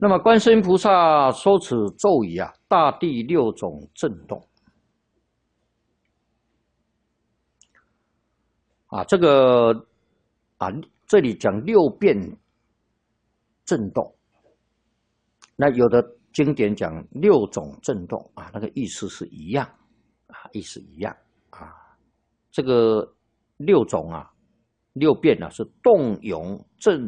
那么观世音菩萨说此咒语啊，大地六种震动啊，这个啊，这里讲六遍震动，那有的经典讲六种震动啊，那个意思是一样啊，意思一样啊。这个六种啊，六遍啊是动、涌、震。